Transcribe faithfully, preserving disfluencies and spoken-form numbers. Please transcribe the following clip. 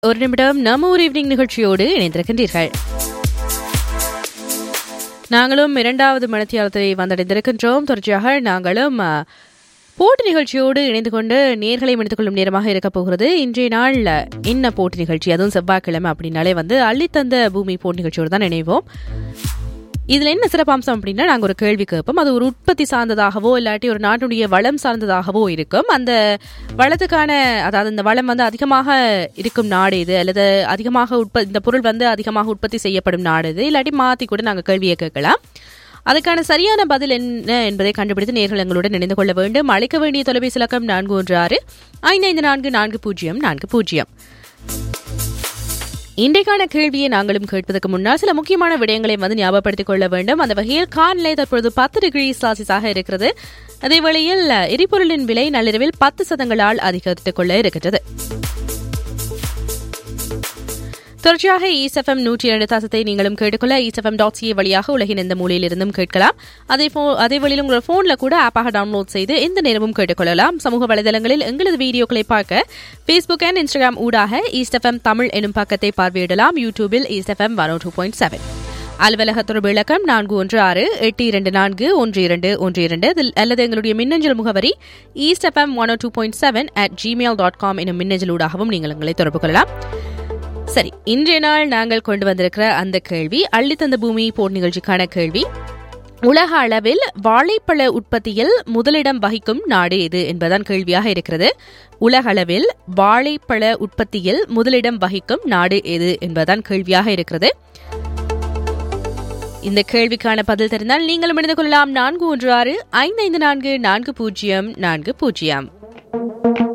ஒரு நிமிடம் நம்ம ஒரு ஈவினிங் நிகழ்ச்சியோடு இணைந்திருக்கின்றீர்கள். நாங்களும் இரண்டாவது மணித்தியாலத்தை வந்தடைந்திருக்கின்றோம். தொடர்ச்சியாக நாங்களும் போட்டி நிகழ்ச்சியோடு இணைந்து கொண்டு நேர்களை மணித்துக் கொள்ளும் நேரமாக இருக்க போகிறது. இன்றைய நாள் என்ன போட்டி நிகழ்ச்சி, அதுவும் செவ்வாய்க்கிழமை அப்படின்னாலே வந்து அள்ளித்தந்த பூமி போட்டி நிகழ்ச்சியோடு தான் நினைவோம். இதுல என்ன சிறப்பம்சம் அப்படின்னா, நாங்கள் ஒரு கேள்வி கேட்போம். அது ஒரு உற்பத்தி சார்ந்ததாகவோ இல்லாட்டி ஒரு நாட்டுடைய வளம் சார்ந்ததாகவோ இருக்கும். அந்த வளத்துக்கான, அதாவது இந்த வளம் வந்து அதிகமாக இருக்கும் நாடு இது, அல்லது அதிகமாக உற்பத்தி இந்த பொருள் வந்து அதிகமாக உற்பத்தி செய்யப்படும் நாடு இது, இல்லாட்டி மாற்றி கூட நாங்கள் கேள்வியை கேட்கலாம். அதுக்கான சரியான பதில் என்ன என்பதை கண்டுபிடித்து நேர்கள் எங்களுடன் இணைந்து கொள்ள வேண்டும். அழைக்க வேண்டிய தொலைபேசி இலக்கம் நான்கு ஒன்று ஆறு ஐந்து ஐந்து நான்கு நான்கு பூஜ்ஜியம் நான்கு பூஜ்ஜியம். இன்றைக்கான கேள்வியை நாங்களும் கேட்பதற்கு முன்னால் சில முக்கியமான விடயங்களை வந்து ஞாபகப்படுத்திக் கொள்ள வேண்டும். அந்த வகையில் காலநிலை தற்பொழுது பத்து டிகிரி செல்சியஸாக இருக்கிறது. அதேவேளையில் எரிபொருளின் விலை நள்ளிரவில் பத்து சதங்களால் அதிகரித்துக் கொள்ள இருக்கிறது. தொடர்ச்சியாக ஈஸ்ட் எஃப்எம் நூற்றி இரண்டு தாசத்தை நீங்களும் கேட்டுக்கொள்ள ஈஸ்ட் எஃப்எம் டாட் சிஏ வழியாக உலகின் எந்த மூலையில் இருந்தும் கேட்கலாம். அதே அதே வழியில் உங்களோட போன்ல கூட ஆப்பாக டவுன்லோட் செய்து எந்த நேரமும் கேட்டுக்கொள்ளலாம். சமூக வலைதளங்களில் எங்களது வீடியோக்களை பார்க்க பேஸ்புக் அண்ட் இன்ஸ்டாகிராம் ஊடாக ஈஸ்ட் எஃப்எம் தமிழ் எனும் பக்கத்தை பார்வையிடலாம். யூடியூபில் ஈஸ்ட் எஃப்எம் ஒன் ஓ டூ பாயிண்ட் செவன். அலுவலக தொடர்பு இலக்கம் நான்கு ஒன்று ஆறு எட்டு இரண்டு நான்கு ஒன்று இரண்டு ஒன்று இரண்டு அல்லது எங்களுடைய மின்னஞ்சல் முகவரி east FM one O two point seven at Gmail dot com எனும் மின்னஞ்சல் ஊடாகவும் நீங்கள் எங்களை தொடர்பு கொள்ளலாம். சரி, இன்றைய நாள் நாங்கள் கொண்டு வந்திருக்கிற அந்த கேள்வி அள்ளித்தந்த பூமி போர் நிகழ்ச்சிக்கான கேள்வி. உலக அளவில் வாழைப்பழ உற்பத்தியில் முதலிடம் வகிக்கும் நாடு எது என்பதுதான் கேள்வியாக இருக்கிறது. உலக அளவில் வாழைப்பழ உற்பத்தியில் முதலிடம் வகிக்கும் நாடு எது என்பதுதான் கேள்வியாக இருக்கிறது. இந்த கேள்விக்கான பதில் தெரிந்தால் நீங்களும் இணைந்து கொள்ளலாம். நான்கு ஒன்று ஆறு ஐந்து ஐந்து நான்கு நான்கு பூஜ்ஜியம் நான்கு பூஜ்ஜியம்.